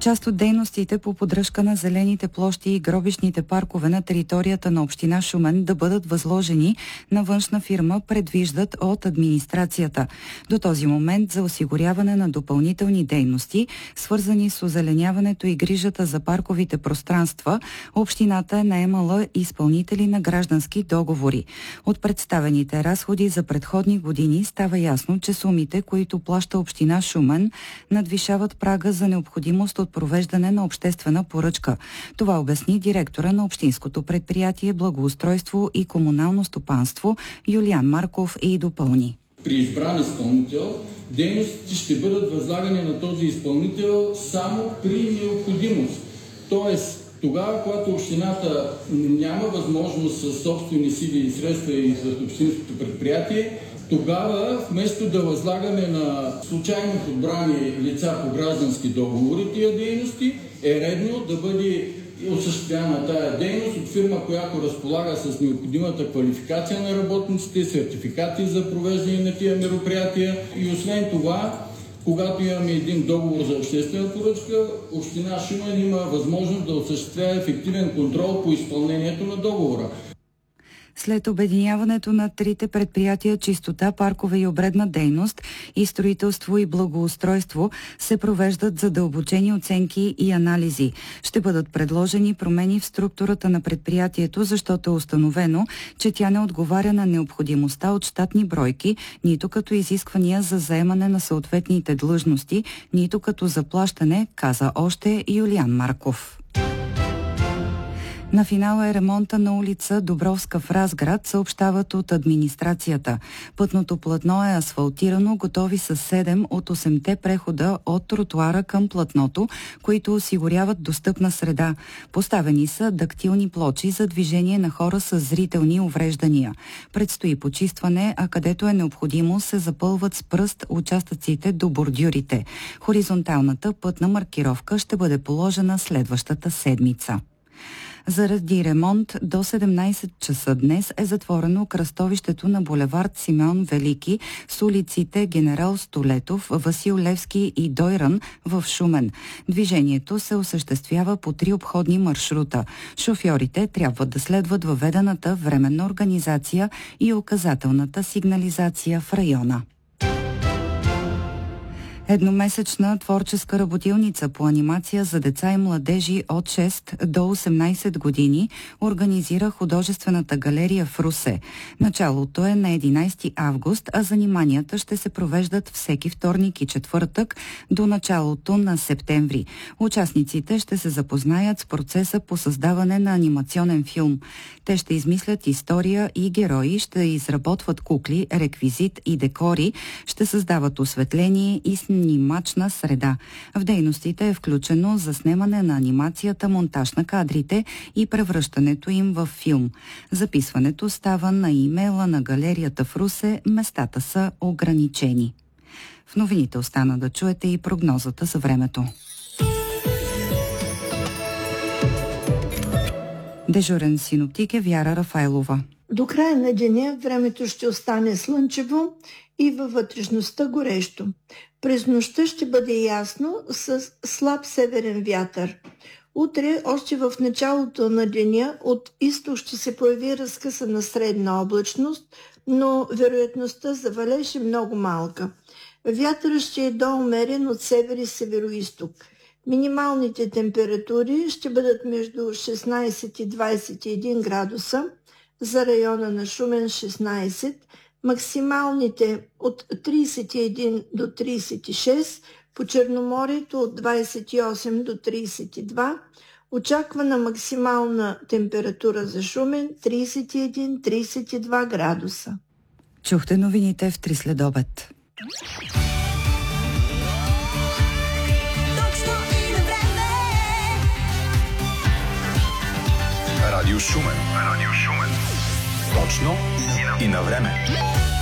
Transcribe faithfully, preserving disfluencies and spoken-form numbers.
Част от дейностите по поддръжка на зелените площи и гробищните паркове на територията на община Шумен да бъдат възложени на външна фирма предвиждат от администрацията. До този момент за осигуряване на допълнителни дейности, свързани с озеленяването и грижата за парковите пространства, общината е наемала изпълнители на граждански договори. От представените разходи за предходни години става ясно, че сумите, които плаща община Шумен, надвишават прага за необходимост от провеждане на обществена поръчка. Това обясни директора на общинското предприятие Благоустройство и комунално стопанство Юлиан Марков и допълни. При избран изпълнител дейностите ще бъдат възлагани на този изпълнител само при необходимост. Тоест, тогава, когато общината няма възможност със собствени сили и средства и за общинското предприятие, тогава вместо да възлагаме на случайно подбрани лица по граждански договори тия дейности, е редно да бъде осъществявана тая дейност от фирма, която разполага с необходимата квалификация на работниците, сертификати за провеждане на тия мероприятия и освен това, когато имаме един договор за обществена поръчка, община Шумен има възможност да осъществява ефективен контрол по изпълнението на договора. След обединяването на трите предприятия чистота, паркове и обредна дейност и строителство и благоустройство се провеждат задълбочени оценки и анализи. Ще бъдат предложени промени в структурата на предприятието, защото е установено, че тя не отговаря на необходимостта от щатни бройки, нито като изисквания за заемане на съответните длъжности, нито като заплащане, каза още Юлиан Марков. На финала е ремонта на улица Добровска в Разград, съобщават от администрацията. Пътното платно е асфалтирано, готови са седем от осемте прехода от тротуара към платното, които осигуряват достъпна среда. Поставени са дактилни плочи за движение на хора с зрителни увреждания. Предстои почистване, а където е необходимо се запълват с пръст участъците до бордюрите. Хоризонталната пътна маркировка ще бъде положена следващата седмица. Заради ремонт до седемнайсет часа днес е затворено кръстовището на булевард Симеон Велики с улиците Генерал Столетов, Васил Левски и Дойран в Шумен. Движението се осъществява по три обходни маршрута. Шофьорите трябва да следват въведената временна организация и указателната сигнализация в района. Едномесечна творческа работилница по анимация за деца и младежи от шест до осемнайсет години организира художествената галерия в Русе. Началото е на единайсети август, а заниманията ще се провеждат всеки вторник и четвъртък до началото на септември. Участниците ще се запознаят с процеса по създаване на анимационен филм. Те ще измислят история и герои, ще изработват кукли, реквизит и декори, ще създават осветление и снимачна среда. В дейностите е включено заснемане на анимацията, монтаж на кадрите и превръщането им в филм. Записването става на имейла на галерията в Русе, местата са ограничени. В новините остана да чуете и прогнозата за времето. Дежурен синоптик е Вяра Рафайлова. До края на деня времето ще остане слънчево и във вътрешността горещо. През нощта ще бъде ясно с слаб северен вятър. Утре, още в началото на деня, от изток ще се появи разкъсана средна облачност, но вероятността за валеж е много малка. Вятърът ще е доумерен от север и североизток. Минималните температури ще бъдат между шестнайсет и двайсет и един градуса, за района на Шумен шестнайсет, максималните от трийсет и един до трийсет и шест, по Черноморието от двайсет и осем до трийсет и два, очаквана максимална температура за Шумен трийсет и един до трийсет и два градуса. Чухте новините в три следобед. Радио Шумен. Радио Шумен. Точно и на време.